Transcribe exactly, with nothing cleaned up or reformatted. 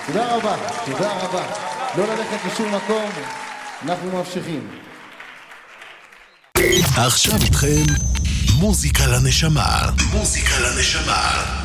תודה רבה, תודה רבה. לא ללכת לשום מקום, אנחנו ממשיכים. עכשיו איתכם מוזיקה לנשמה. מוזיקה לנשמה.